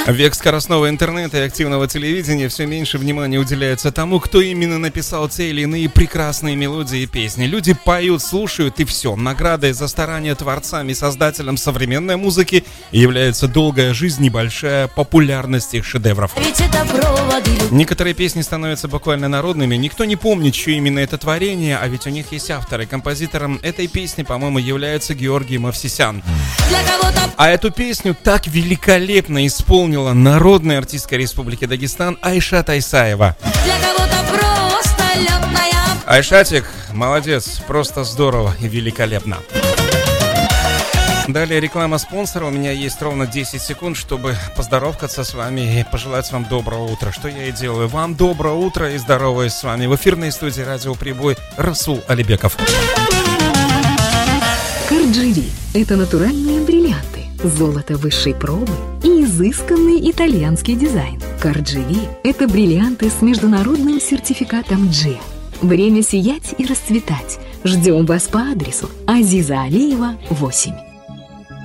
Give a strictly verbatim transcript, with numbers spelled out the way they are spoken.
Век скоростного интернета и активного телевидения, все меньше внимания уделяется тому, кто именно написал те или иные прекрасные мелодии и песни. Люди поют, слушают и все. Наградой за старания творцам и создателям современной музыки является долгая жизнь и большая популярность их шедевров. Некоторые песни становятся буквально народными, никто не помнит, чье именно это творение, а ведь у них есть авторы. Композитором этой песни, по-моему, является Георгий Мовсисян. А эту песню так великолепно исполнила народная артистка Республики Дагестан Айшат Айсаева. Айшатик, молодец, просто здорово и великолепно. Далее реклама спонсора. У меня есть ровно десять секунд, чтобы поздоровкаться с вами и пожелать вам доброго утра. Что я и делаю. Вам доброе утро и здороваюсь с вами. В эфирной студии «Радио Прибой» Расул Алибеков. Карджири – это натуральные бриллианты, золото высшей пробы и изысканный итальянский дизайн. Карджири – это бриллианты с международным сертификатом джи. Время сиять и расцветать. Ждем вас по адресу Азиза Алиева, восемь.